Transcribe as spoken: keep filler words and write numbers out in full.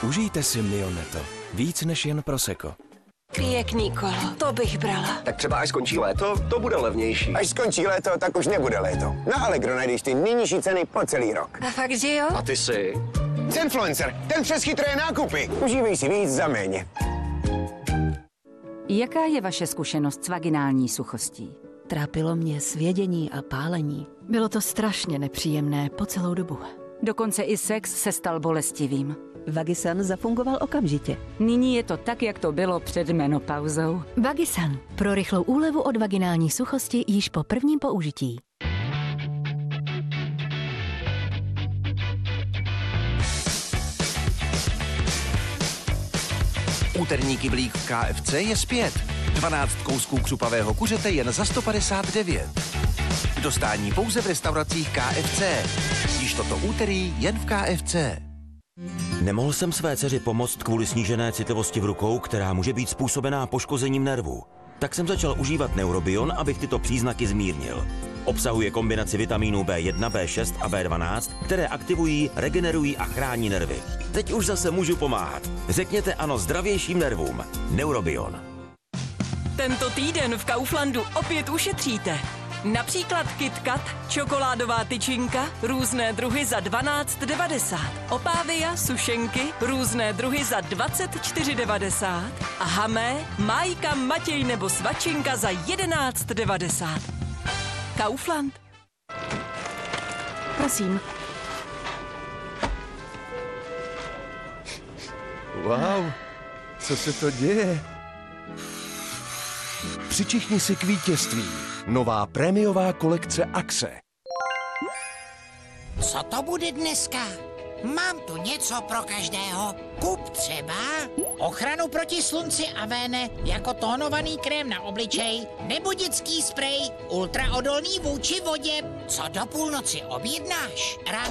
Užijte si Mioneto. Víc než jen prosecco. Pěkný kolo, to bych brala. Tak třeba až skončí léto, to bude levnější. Až skončí léto, tak už nebude léto. Na Allegro najdeš ty nejnižší ceny po celý rok. A fakt, že jo? A ty si? Zenfluencer, ten přes chytré nákupy. Užívej si víc za méně. Jaká je vaše zkušenost s vaginální suchostí? Trápilo mě svědění a pálení. Bylo to strašně nepříjemné po celou dobu. Dokonce i sex se stal bolestivým. Vagisan zafungoval okamžitě. Nyní je to tak, jak to bylo před menopauzou. Vagisan. Pro rychlou úlevu od vaginální suchosti již po prvním použití. Úterní kyblík v K F C je zpět. dvanáct kousků křupavého kuřete jen za sto padesát devět. K dostání pouze v restauracích K F C. Již toto úterý jen v K F C. Nemohl jsem své dceři pomoct kvůli snížené citlivosti v rukou, která může být způsobená poškozením nervů. Tak jsem začal užívat Neurobion, abych tyto příznaky zmírnil. Obsahuje kombinaci vitamínů B jedna, B šest a B dvanáct, které aktivují, regenerují a chrání nervy. Teď už zase můžu pomáhat. Řekněte ano zdravějším nervům. Neurobion. Tento týden v Kauflandu opět ušetříte. Například KitKat, čokoládová tyčinka, různé druhy za dvanáct devadesát. Opávia, sušenky, různé druhy za dvacet čtyři devadesát. A Hamé, Májka, Matěj nebo Svačinka za jedenáct devadesát. Kaufland. Prosím. Wow, co se to děje? Přičichni si k vítězství. Nová prémiová kolekce Axe. Co to bude dneska? Mám tu něco pro každého. Kup třeba ochranu proti slunci Avene jako tónovaný krém na obličej nebo dětský sprej ultraodolný vůči vodě. Co do půlnoci objednáš? Ráno